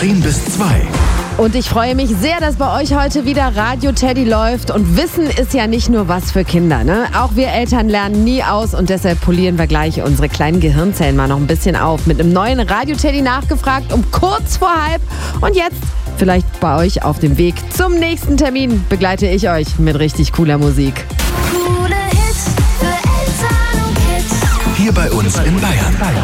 10 bis 2. Und ich freue mich sehr, dass bei euch heute wieder Radio Teddy läuft. Und Wissen ist ja nicht nur was für Kinder, ne? Auch wir Eltern lernen nie aus und deshalb polieren wir gleich unsere kleinen Gehirnzellen mal noch ein bisschen auf. Mit einem neuen Radio Teddy nachgefragt um kurz vor halb. Und jetzt vielleicht bei euch auf dem Weg zum nächsten Termin begleite ich euch mit richtig cooler Musik. Coole Hits für Eltern und Kids. Hier bei uns in Bayern.